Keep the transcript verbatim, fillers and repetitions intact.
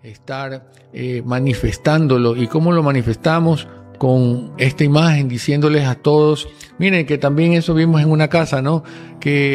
estar eh, manifestándolo. ¿Y cómo lo manifestamos? Con esta imagen, diciéndoles a todos, miren que también eso vimos en una casa, ¿no? Que